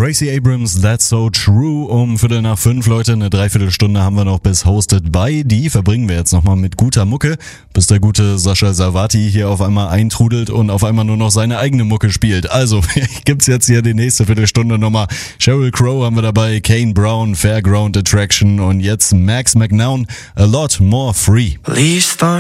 Gracie Abrams, That's So True, um 4:45, Leute, eine Dreiviertelstunde haben wir noch bis Hosted by. Die verbringen wir jetzt nochmal mit guter Mucke, bis der gute Sascha Savati hier auf einmal eintrudelt und auf einmal nur noch seine eigene Mucke spielt. Also gibt's jetzt hier die nächste Viertelstunde nochmal. Sheryl Crow haben wir dabei, Kane Brown, Fairground Attraction und jetzt Max McNown, A Lot More Free.